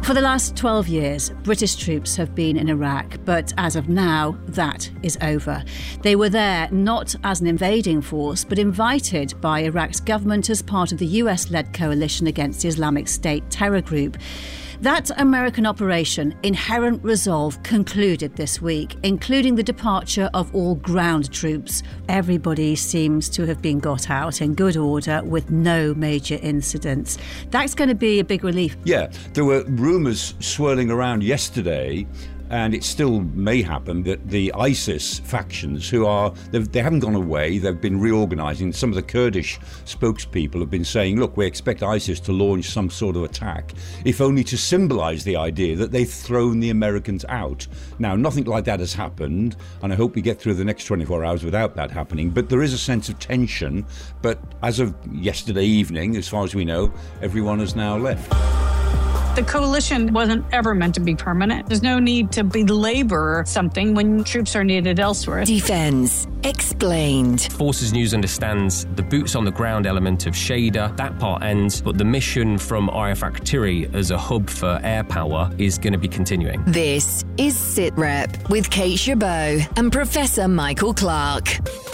For the last 12 years, British troops have been in Iraq, but as of now, that is over. They were there not as an invading force, but invited by Iraq's government as part of the US-led coalition against the Islamic State terror group. That American operation, Inherent Resolve, concluded this week, including the departure of all ground troops. Everybody seems to have been got out in good order with no major incidents. That's going to be a big relief. Yeah, there were rumours swirling around yesterday, and it still may happen, that the ISIS factions, they haven't gone away, they've been reorganising. Some of the Kurdish spokespeople have been saying, look, we expect ISIS to launch some sort of attack, if only to symbolise the idea that they've thrown the Americans out. Now, nothing like that has happened, and I hope we get through the next 24 hours without that happening, but there is a sense of tension. But as of yesterday evening, as far as we know, everyone has now left. The coalition wasn't ever meant to be permanent. There's no need to belabor something when troops are needed elsewhere. Defence Explained. Forces News understands the boots on the ground element of Shader. That part ends, but the mission from RAF Akrotiri as a hub for air power is going to be continuing. This is SITREP with Kate Chabot and Professor Michael Clark.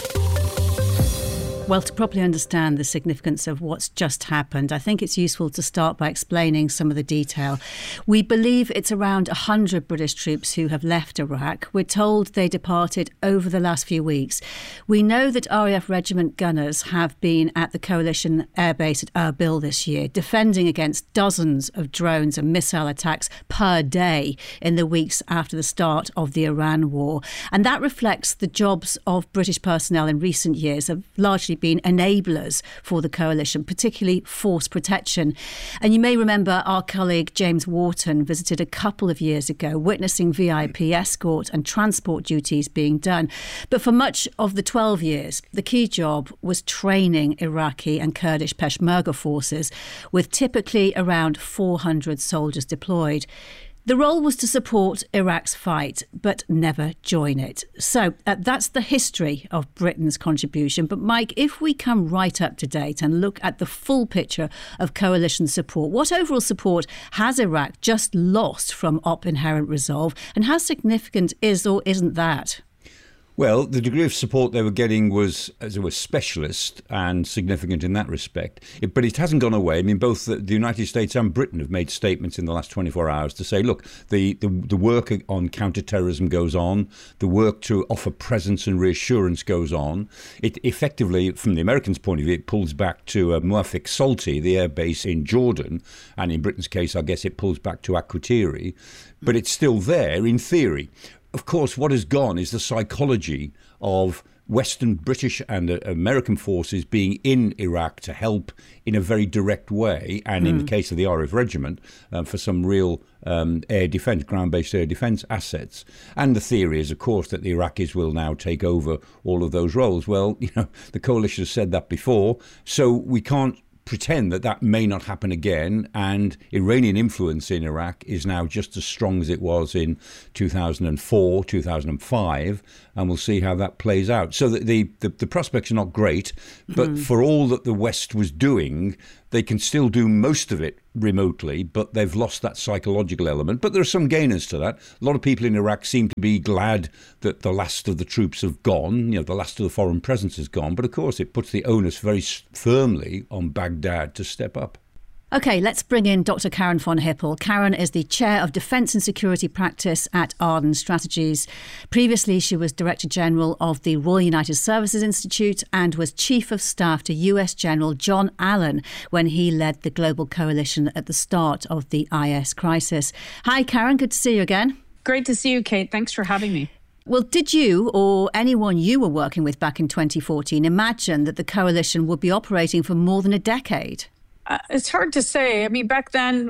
Well, to properly understand the significance of what's just happened, I think it's useful to start by explaining some of the detail. We believe it's around 100 British troops who have left Iraq. We're told they departed over the last few weeks. We know that RAF Regiment gunners have been at the coalition airbase at Erbil this year, defending against dozens of drones and missile attacks per day in the weeks after the start of the Iran war. And that reflects the jobs of British personnel in recent years have largely been enablers for the coalition, particularly force protection. And you may remember our colleague James Wharton visited a couple of years ago, witnessing VIP escort and transport duties being done. But for much of the 12 years, the key job was training Iraqi and Kurdish Peshmerga forces, with typically around 400 soldiers deployed. The role was to support Iraq's fight, but never join it. So that's the history of Britain's contribution. But Mike, if we come right up to date and look at the full picture of coalition support, what overall support has Iraq just lost from Op Inherent Resolve, and how significant is or isn't that? Well, the degree of support they were getting was, as it was, specialist and significant in that respect. But it hasn't gone away. I mean, both the United States and Britain have made statements in the last 24 hours to say, look, the work on counter-terrorism goes on. The work to offer presence and reassurance goes on. It effectively, from the Americans' point of view, it pulls back to Muafiq Salti, the air base in Jordan. And in Britain's case, I guess it pulls back to Akrotiri. But it's still there in theory. Of course, what has gone is the psychology of Western, British and American forces being in Iraq to help in a very direct way, and in the case of the RAF Regiment, for some real air defence, ground-based air defence assets. And the theory is, of course, that the Iraqis will now take over all of those roles. Well, the coalition has said that before, so we can't pretend that may not happen again, and Iranian influence in Iraq is now just as strong as it was in 2004, 2005, and we'll see how that plays out. So the prospects are not great, but for all that the West was doing, they can still do most of it remotely, but they've lost that psychological element. But there are some gainers to that. A lot of people in Iraq seem to be glad that the last of the troops have gone, the last of the foreign presence has gone. But of course, it puts the onus very firmly on Baghdad to step up. OK, let's bring in Dr. Karen von Hippel. Karen is the Chair of Defence and Security Practice at Arden Strategies. Previously, she was Director General of the Royal United Services Institute and was Chief of Staff to US General John Allen when he led the global coalition at the start of the IS crisis. Hi, Karen. Good to see you again. Great to see you, Kate. Thanks for having me. Well, did you or anyone you were working with back in 2014 imagine that the coalition would be operating for more than a decade? It's hard to say. I mean, back then,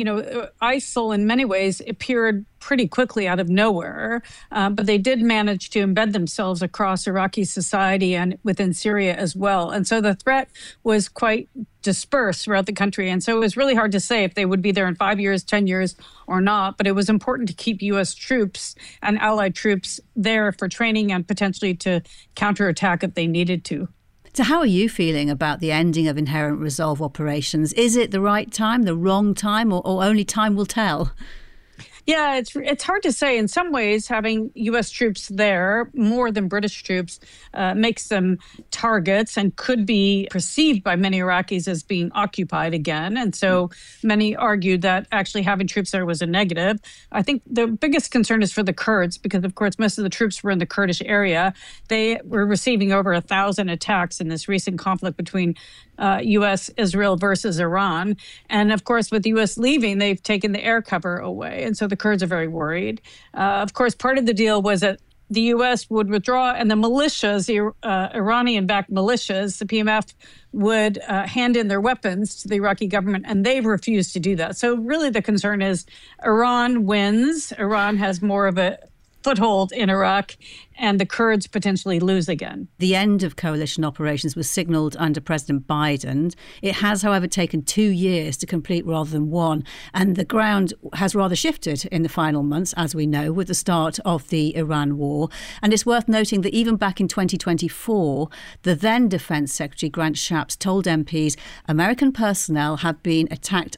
ISIL in many ways appeared pretty quickly out of nowhere, but they did manage to embed themselves across Iraqi society and within Syria as well. And so the threat was quite dispersed throughout the country. And so it was really hard to say if they would be there in 5 years, 10 years or not. But it was important to keep U.S. troops and allied troops there for training and potentially to counterattack if they needed to. So how are you feeling about the ending of Inherent Resolve operations? Is it the right time, the wrong time, or only time will tell? Yeah, it's hard to say. In some ways, having U.S. troops there, more than British troops, makes them targets and could be perceived by many Iraqis as being occupied again. And so many argued that actually having troops there was a negative. I think the biggest concern is for the Kurds, because, of course, most of the troops were in the Kurdish area. They were receiving over 1,000 attacks in this recent conflict between U.S., Israel versus Iran. And of course, with the U.S. leaving, they've taken the air cover away. And so the Kurds are very worried. Of course, part of the deal was that the U.S. would withdraw and the militias, the Iranian-backed militias, the PMF, would hand in their weapons to the Iraqi government, and they've refused to do that. So really the concern is Iran wins. Iran has more of a foothold in Iraq, and the Kurds potentially lose again. The end of coalition operations was signalled under President Biden. It has, however, taken 2 years to complete rather than one. And the ground has rather shifted in the final months, as we know, with the start of the Iran war. And it's worth noting that even back in 2024, the then Defence Secretary, Grant Shapps, told MPs American personnel have been attacked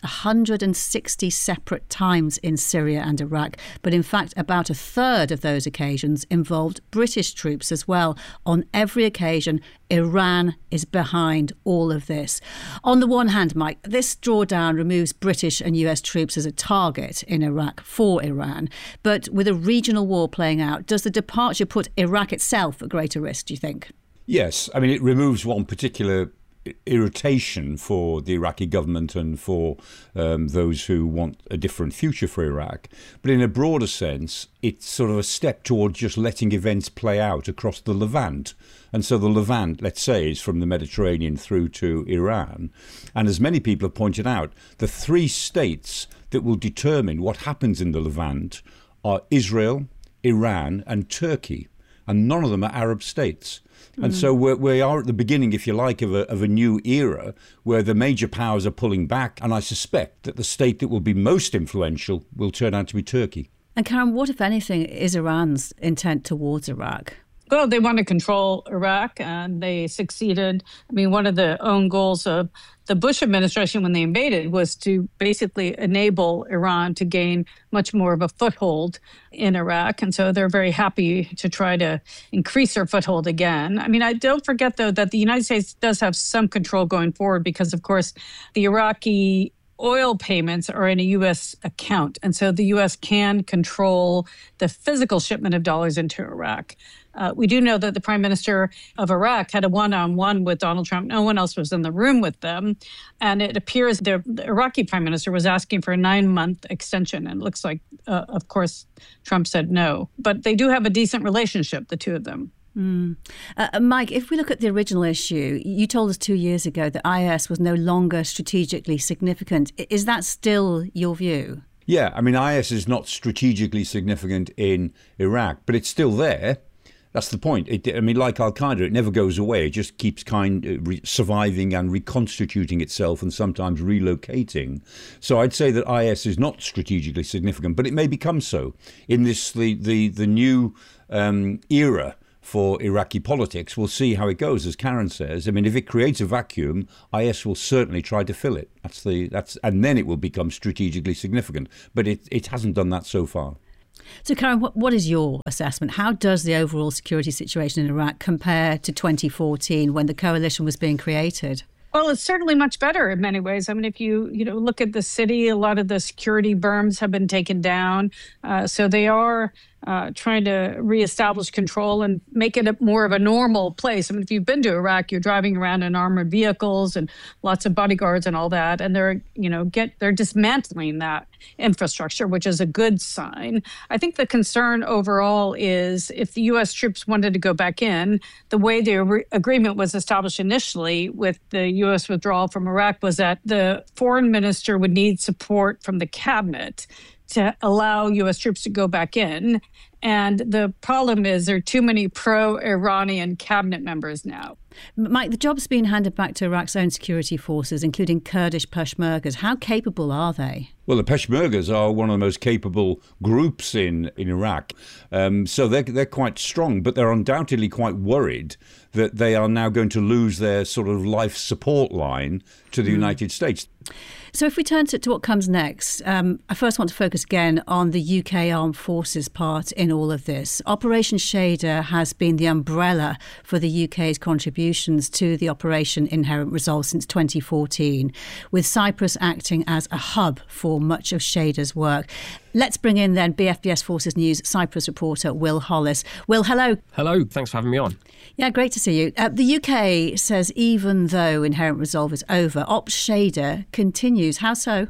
160 separate times in Syria and Iraq. But in fact, about a third of those occasions involved British troops as well. On every occasion, Iran is behind all of this. On the one hand, Mike, this drawdown removes British and US troops as a target in Iraq for Iran. But with a regional war playing out, does the departure put Iraq itself at greater risk, do you think? Yes. I mean, it removes one particular irritation for the Iraqi government and for those who want a different future for Iraq. But in a broader sense, it's sort of a step toward just letting events play out across the Levant. And so the Levant, let's say, is from the Mediterranean through to Iran. And as many people have pointed out, the 3 states that will determine what happens in the Levant are Israel, Iran and Turkey. And none of them are Arab states. And so we are at the beginning, if you like, of a new era where the major powers are pulling back. And I suspect that the state that will be most influential will turn out to be Turkey. And Karen, what, if anything, is Iran's intent towards Iraq? Well, they want to control Iraq, and they succeeded. I mean, one of the own goals of the Bush administration when they invaded was to basically enable Iran to gain much more of a foothold in Iraq. And so they're very happy to try to increase their foothold again. I mean, I don't forget, though, that the United States does have some control going forward because, of course, the Iraqi oil payments are in a U.S. account. And so the U.S. can control the physical shipment of dollars into Iraq. We do know that the prime minister of Iraq had a one-on-one with Donald Trump. No one else was in the room with them. And it appears the Iraqi prime minister was asking for a 9-month extension. And it looks like, of course, Trump said no. But they do have a decent relationship, the two of them. Mike, if we look at the original issue, you told us 2 years ago that IS was no longer strategically significant. Is that still your view? Yeah, I mean, IS is not strategically significant in Iraq, but it's still there. That's the point. I mean, like Al-Qaeda, it never goes away. It just keeps surviving and reconstituting itself and sometimes relocating. So I'd say that IS is not strategically significant, but it may become so in this the new era for Iraqi politics. We'll see how it goes, as Karen says. I mean, if it creates a vacuum, IS will certainly try to fill it. And then it will become strategically significant. But it hasn't done that so far. So, Karen, what is your assessment? How does the overall security situation in Iraq compare to 2014 when the coalition was being created? Well, it's certainly much better in many ways. I mean, if you look at the city, a lot of the security berms have been taken down. So they are trying to reestablish control and make it more of a normal place. I mean, if you've been to Iraq, you're driving around in armored vehicles and lots of bodyguards and all that. And they're dismantling that infrastructure, which is a good sign. I think the concern overall is if the U.S. troops wanted to go back in, the way the agreement was established initially with the U.S. withdrawal from Iraq was that the foreign minister would need support from the cabinet to allow U.S. troops to go back in. And the problem is there are too many pro-Iranian cabinet members now. Mike, the job's been handed back to Iraq's own security forces, including Kurdish Peshmergas. How capable are they? Well, the Peshmergas are one of the most capable groups in Iraq. So they're quite strong, but they're undoubtedly quite worried that they are now going to lose their sort of life support line to the United States. So if we turn to what comes next, I first want to focus again on the UK Armed Forces part in all of this. Operation Shader has been the umbrella for the UK's contributions to the Operation Inherent Resolve since 2014, with Cyprus acting as a hub for much of Shader's work. Let's bring in then BFBS Forces News Cyprus reporter Will Hollis. Will, hello. Hello, thanks for having me on. Yeah, great to see you. The UK says even though Inherent Resolve is over, Op Shader continues. How so?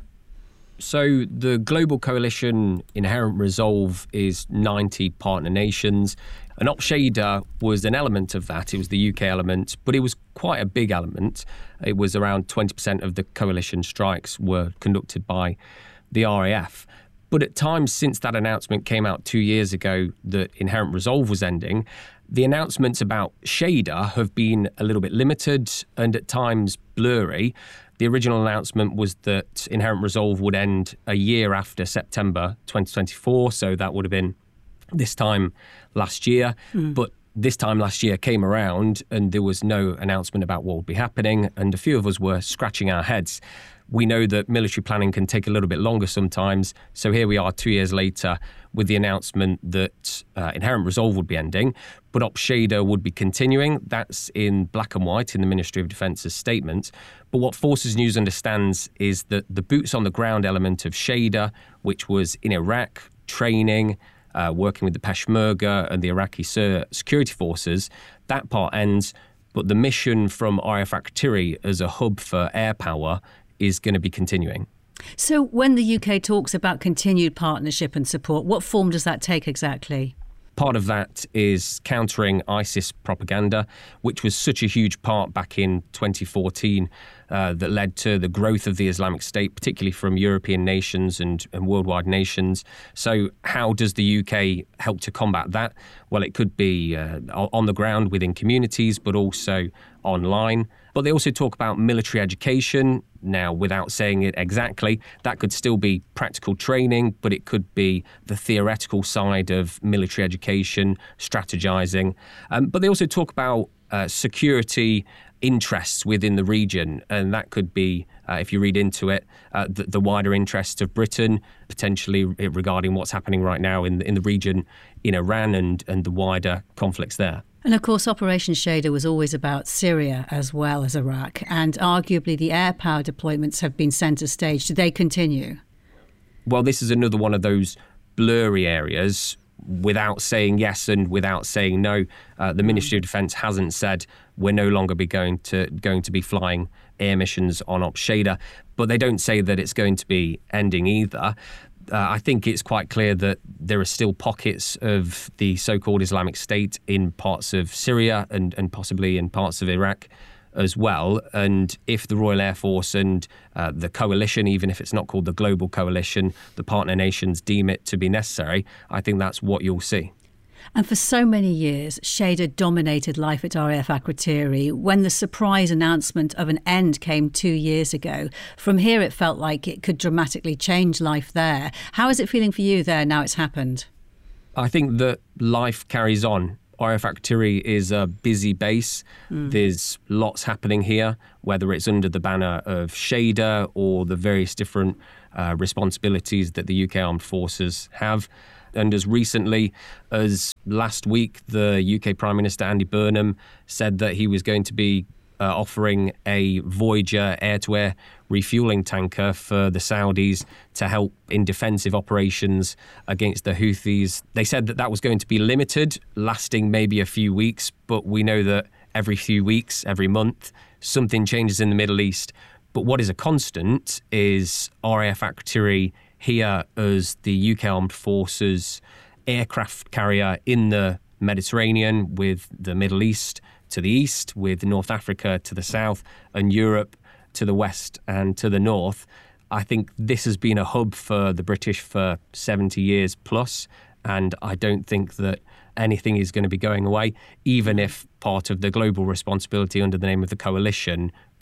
So the global coalition Inherent Resolve is 90 partner nations. And Op Shader was an element of that. It was the UK element, but it was quite a big element. It was around 20% of the coalition strikes were conducted by the RAF. But at times since that announcement came out 2 years ago that Inherent Resolve was ending, the announcements about Shader have been a little bit limited and at times blurry. The original announcement was that Inherent Resolve would end a year after September 2024, so that would have been this time last year. But this time last year came around and there was no announcement about what would be happening, and a few of us were scratching our heads. We know that military planning can take a little bit longer sometimes, so here we are 2 years later with the announcement that Inherent Resolve would be ending, but Op Shader would be continuing. That's in black and white in the Ministry of Defence's statement. But what Forces News understands is that the boots on the ground element of Shader, which was in Iraq, training, working with the Peshmerga and the Iraqi security forces, that part ends, but the mission from RAF Aktiri as a hub for air power is going to be continuing. So when the UK talks about continued partnership and support, what form does that take exactly? Part of that is countering ISIS propaganda, which was such a huge part back in 2014 that led to the growth of the Islamic State, particularly from European nations and worldwide nations. So how does the UK help to combat that? Well, it could be on the ground within communities, but also online. But they also talk about military education. Now, without saying it exactly, that could still be practical training, but it could be the theoretical side of military education, strategizing. But they also talk about security interests within the region, and that could be, if you read into it, the wider interests of Britain, potentially regarding what's happening right now in the region in Iran and the wider conflicts there. And of course, Operation Shader was always about Syria as well as Iraq, and arguably the air power deployments have been centre stage. Do they continue? Well, this is another one of those blurry areas. Without saying yes and without saying no, the Ministry of Defence hasn't said we're no longer going to be flying air missions on Op Shader, but they don't say that it's going to be ending either. I think it's quite clear that there are still pockets of the so-called Islamic State in parts of Syria and possibly in parts of Iraq as well. And if the Royal Air Force and the coalition, even if it's not called the Global Coalition, the partner nations deem it to be necessary, I think that's what you'll see. And for so many years, Shader dominated life at RAF Akrotiri. When the surprise announcement of an end came 2 years ago, from here it felt like it could dramatically change life there. How is it feeling for you there now it's happened? I think that life carries on. RAF Akrotiri is a busy base. There's lots happening here, whether it's under the banner of Shader or the various different responsibilities that the UK Armed Forces have. And as recently as last week, the UK Prime Minister Andy Burnham said that he was going to be offering a Voyager air-to-air refuelling tanker for the Saudis to help in defensive operations against the Houthis. They said that that was going to be limited, lasting maybe a few weeks, but we know that every few weeks, every month, something changes in the Middle East. But what is a constant is RAF Akrotiri here as the UK Armed Forces aircraft carrier in the Mediterranean, with the Middle East to the east, with North Africa to the south, and Europe to the west and to the north. I think this has been a hub for the British for 70 years plus, and I don't think that anything is going to be going away, even if part of the global responsibility under the name of the coalition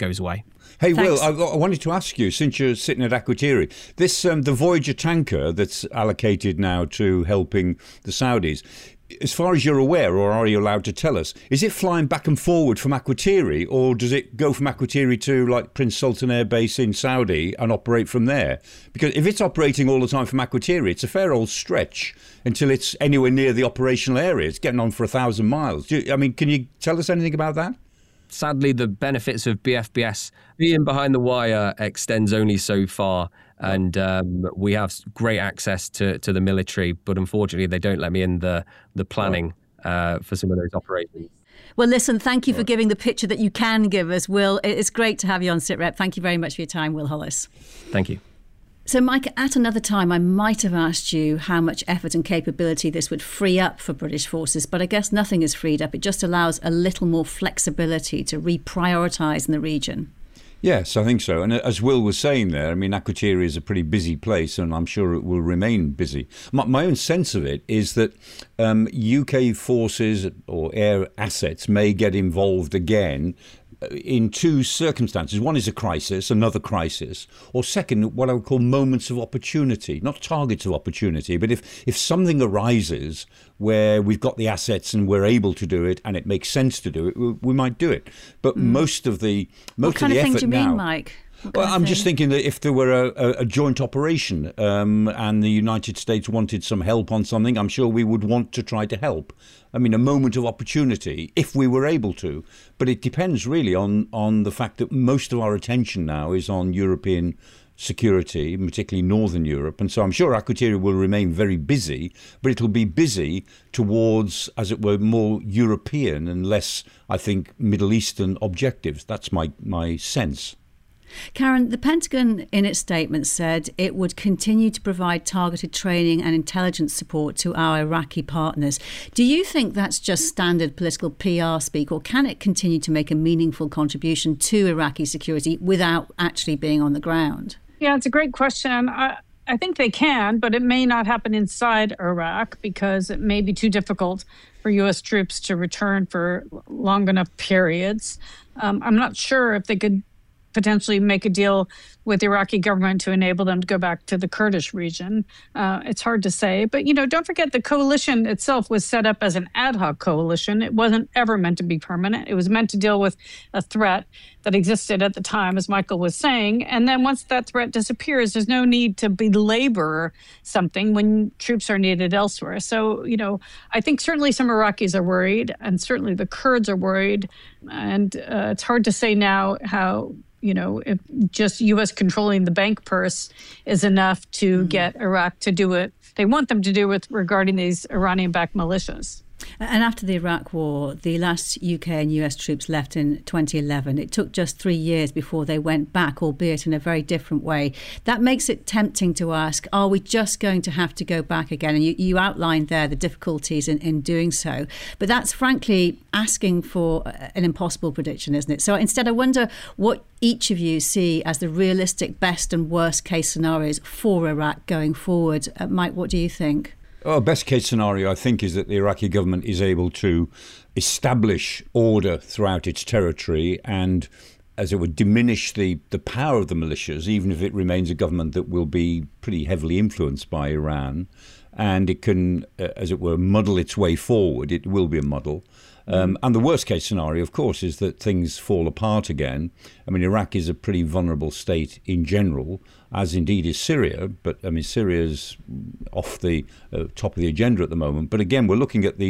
goes away. Hey, Thanks. Will, I wanted to ask you, since you're sitting at Akrotiri, this the Voyager tanker that's allocated now to helping the Saudis, as far as you're aware, or are you allowed to tell us, is it flying back and forward from Akrotiri, or does it go from Akrotiri to like Prince Sultan Air Base in Saudi and operate from there? Because if it's operating all the time from Akrotiri, it's a fair old stretch until it's anywhere near the operational area. It's getting on for 1,000 miles. Can you tell us anything about that? Sadly, the benefits of BFBS being behind the wire extends only so far. And we have great access to the military, but unfortunately, they don't let me in the planning for some of those operations. Well, listen, thank you for giving the picture that you can give us, Will. It's great to have you on SITREP. Thank you very much for your time, Will Hollis. Thank you. So, Mike, at another time, I might have asked you how much effort and capability this would free up for British forces, but I guess nothing is freed up. It just allows a little more flexibility to reprioritise in the region. Yes, I think so. And as Will was saying there, Akrotiri is a pretty busy place, and I'm sure it will remain busy. My own sense of it is that UK forces or air assets may get involved again in two circumstances. One is a crisis, another crisis, or second, what I would call moments of opportunity, not targets of opportunity, but if something arises where we've got the assets and we're able to do it and it makes sense to do it, we might do it. But most of the effort now... What kind of thing do you mean, Mike? Well, I'm just thinking that if there were a joint operation and the United States wanted some help on something, I'm sure we would want to try to help. A moment of opportunity, if we were able to. But it depends really on the fact that most of our attention now is on European security, particularly Northern Europe. And so I'm sure Akrotiri will remain very busy, but it'll be busy towards, as it were, more European and less, I think, Middle Eastern objectives. That's my sense. Karen, the Pentagon in its statement said it would continue to provide targeted training and intelligence support to our Iraqi partners. Do you think that's just standard political PR speak, or can it continue to make a meaningful contribution to Iraqi security without actually being on the ground? Yeah, it's a great question. I think they can, but it may not happen inside Iraq because it may be too difficult for U.S. troops to return for long enough periods. I'm not sure if they could potentially make a deal with the Iraqi government to enable them to go back to the Kurdish region. It's hard to say. But, don't forget the coalition itself was set up as an ad hoc coalition. It wasn't ever meant to be permanent. It was meant to deal with a threat that existed at the time, as Michael was saying. And then once that threat disappears, there's no need to belabor something when troops are needed elsewhere. So, I think certainly some Iraqis are worried, and certainly the Kurds are worried. And it's hard to say now how if just U.S. controlling the bank purse is enough to get Iraq to do what they want them to do with regarding these Iranian-backed militias. And after the Iraq War, the last UK and US troops left in 2011. It took just 3 years before they went back, albeit in a very different way. That makes it tempting to ask, are we just going to have to go back again? And you outlined there the difficulties in doing so. But that's frankly asking for an impossible prediction, isn't it? So instead, I wonder what each of you see as the realistic best and worst case scenarios for Iraq going forward. Mike, what do you think? Best case scenario, I think, is that the Iraqi government is able to establish order throughout its territory and, as it would, diminish the power of the militias, even if it remains a government that will be pretty heavily influenced by Iran. And it can, as it were, muddle its way forward. It will be a muddle. And the worst case scenario, of course, is that things fall apart again. Iraq is a pretty vulnerable state in general, as indeed is Syria. But Syria's off the top of the agenda at the moment. But again, we're looking at the